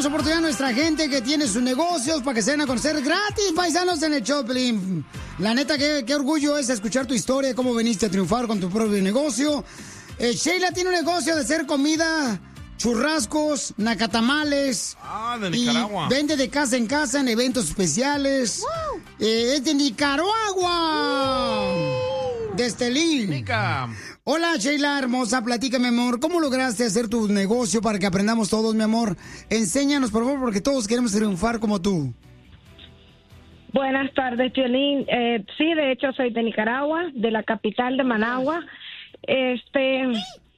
damos oportunidad a nuestra gente que tiene sus negocios para que se den a conocer gratis, paisanos, en el show, Pelín. La neta, qué orgullo es escuchar tu historia, cómo veniste a triunfar con tu propio negocio. Sheila tiene un negocio de hacer comida, churrascos, nacatamales. De Nicaragua. Y vende de casa en casa en eventos especiales. ¡Wow! Es de Nicaragua. De Estelí. Nica. Hola, Sheila, hermosa, platícame, amor. ¿Cómo lograste hacer tu negocio para que aprendamos todos, mi amor? Enséñanos, por favor, porque todos queremos triunfar como tú. Buenas tardes, Piolín. Sí, de hecho, soy de Nicaragua, de la capital de Managua. Fue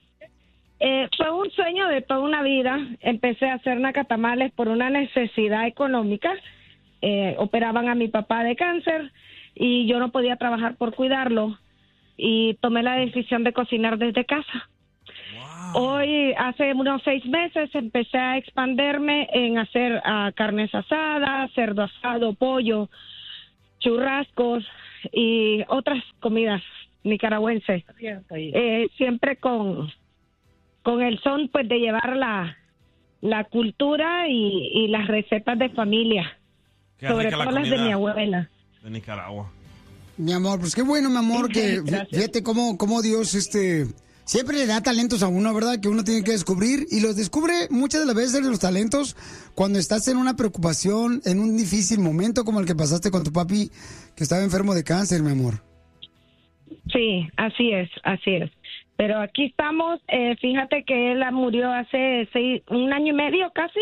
un sueño de toda una vida. Empecé a hacer nacatamales por una necesidad económica. Operaban a mi papá de cáncer y yo no podía trabajar por cuidarlo. Y tomé la decisión de cocinar desde casa. Wow. Hoy, hace unos 6 meses, empecé a expandirme en hacer carnes asadas, cerdo asado, pollo, churrascos y otras comidas nicaragüenses. Siempre con el son, pues, de llevar la cultura y las recetas de familia. Sobre todo las de mi abuela. De Nicaragua. Mi amor, pues qué bueno, mi amor, que fíjate cómo Dios siempre le da talentos a uno, ¿verdad? Que uno tiene que descubrir y los descubre muchas de las veces los talentos cuando estás en una preocupación, en un difícil momento como el que pasaste con tu papi que estaba enfermo de cáncer, mi amor. Sí, así es. Pero aquí estamos, fíjate que él murió hace 1 año y medio casi.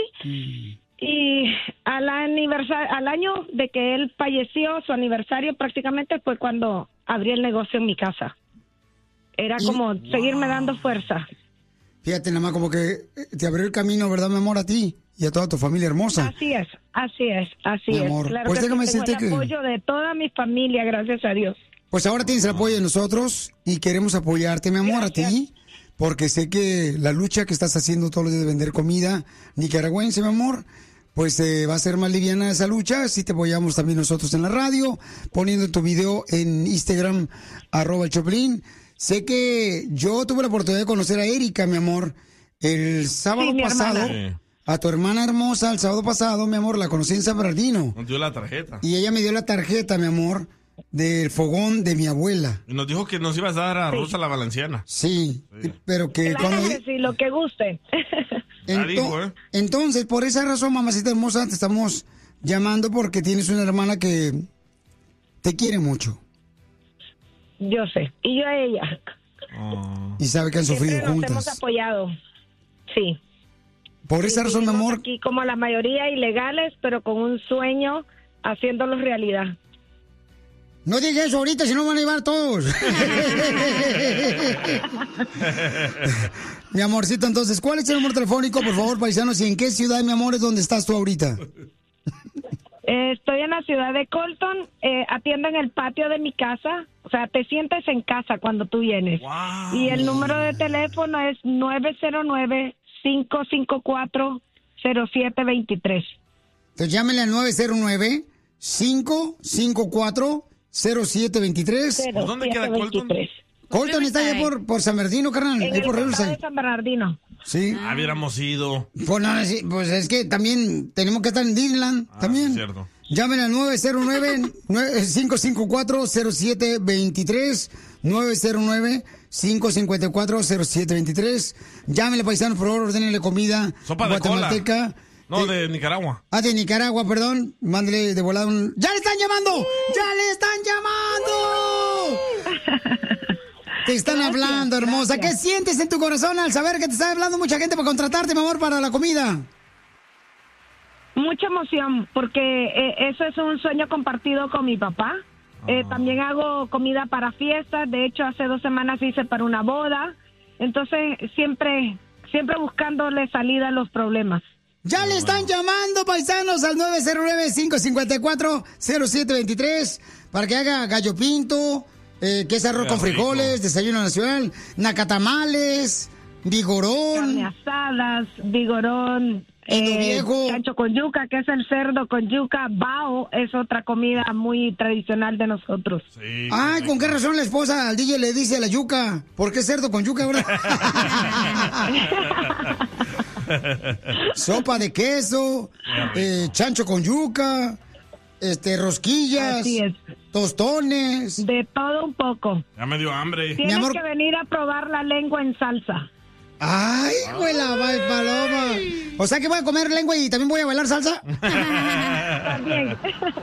Y al año de que él falleció, su aniversario prácticamente fue cuando abrí el negocio en mi casa. Era como seguirme dando fuerza. Fíjate, nada más como que te abrió el camino, ¿verdad, mi amor? A ti y a toda tu familia hermosa. Así es. Mi amor, Claro, pues que déjame tengo decirte el apoyo de toda mi familia, gracias a Dios. Pues ahora tienes el apoyo de nosotros y queremos apoyarte, mi amor, Gracias. a ti. Porque sé que la lucha que estás haciendo todos los días de vender comida nicaragüense, mi amor, pues va a ser más liviana esa lucha si te apoyamos también nosotros en la radio, poniendo tu video en Instagram, @Choplin. Sé que yo tuve la oportunidad de conocer a Erika, mi amor, el sábado pasado. A tu hermana hermosa, el sábado pasado, mi amor, la conocí en San Bernardino. Nos dio la tarjeta. Y ella me dio la tarjeta, mi amor, del fogón de mi abuela. Y nos dijo que nos ibas a dar a Rosa la Valenciana. Sí, pero que Claro cuando... que sí, lo que guste. Entonces, por esa razón, mamacita hermosa, te estamos llamando porque tienes una hermana que te quiere mucho. Yo sé, y yo a ella. Y sabe que han sufrido Siempre juntas. nos hemos apoyado, sí. Por esa razón, mi amor. Aquí como la mayoría ilegales, pero con un sueño, haciéndolo realidad. No digas eso ahorita, si no van a llevar todos. Mi amorcito, entonces, ¿cuál es el número telefónico, por favor, paisanos? ¿Y en qué ciudad, mi amor, es donde estás tú ahorita? Estoy en la ciudad de Colton, atiendo en el patio de mi casa, o sea, te sientes en casa cuando tú vienes. Wow. Y el número de teléfono es 909-554-0723. Entonces llámenle al 909-554-0723. ¿Por dónde queda Colton? Colton está allá por San Bernardino, carnal. En Ahí el por condado Riverside. de San Bernardino. Sí. Hubiéramos ido. Pues, no, sí, pues es que también tenemos que estar en Disneyland. También. Es cierto. Llamen al 909-554-0723. 909-554-0723. Llámenle, paisanos, por favor, ordenenle comida. Sopa de guatemalteca. No, de Nicaragua. De Nicaragua, perdón. Mándele de volada un... ¡Ya le están llamando! ¡Ya le están llamando! Te están hablando, hermosa. ¿Qué sientes en tu corazón al saber que te está hablando mucha gente para contratarte, mi amor, para la comida? Mucha emoción, porque eso es un sueño compartido con mi papá. También hago comida para fiestas. De hecho, hace 2 semanas hice para una boda. Entonces, siempre buscándole salida a los problemas. Ya le están llamando, paisanos, al 909-554-0723 para que haga gallo pinto, que es arroz con frijoles, desayuno nacional, nacatamales, vigorón. Carne asadas, vigorón. Viejo. Chancho con yuca, que es el cerdo con yuca. Bao es otra comida muy tradicional de nosotros. Sí, ay, ¿con qué razón la esposa al DJ le dice a la yuca? ¿Por qué cerdo con yuca ahora? sopa de queso, chancho con yuca, rosquillas, Así es. tostones. De todo un poco. Ya me dio hambre. Tienes amor. que venir a probar la lengua en salsa. ¡Ay, güey, la paloma! O sea que voy a comer lengua y también voy a bailar salsa. También.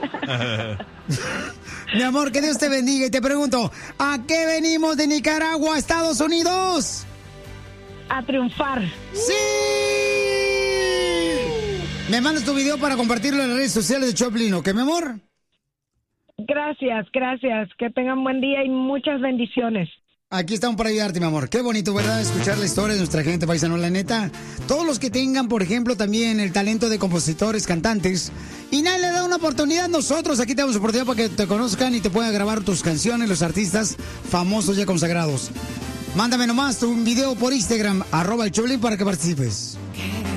Mi amor, que Dios te bendiga. Y te pregunto, ¿a qué venimos de Nicaragua a Estados Unidos? A triunfar. ¡Sí! Me mandas tu video para compartirlo en las redes sociales de Choplin, ¿ok, mi amor? Gracias. Que tengan buen día y muchas bendiciones. Aquí estamos para ayudarte, mi amor. Qué bonito, ¿verdad? Escuchar la historia de nuestra gente paisano, la neta. Todos los que tengan, por ejemplo, también el talento de compositores, cantantes, y nadie le da una oportunidad. Nosotros aquí te damos oportunidad para que te conozcan y te puedan grabar tus canciones, los artistas famosos ya consagrados. Mándame nomás tu video por Instagram, @el Choplin, para que participes.